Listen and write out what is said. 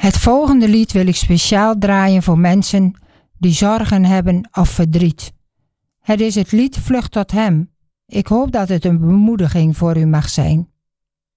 Het volgende lied wil ik speciaal draaien voor mensen die zorgen hebben of verdriet. Het is het lied Vlucht tot Hem. Ik hoop dat het een bemoediging voor u mag zijn.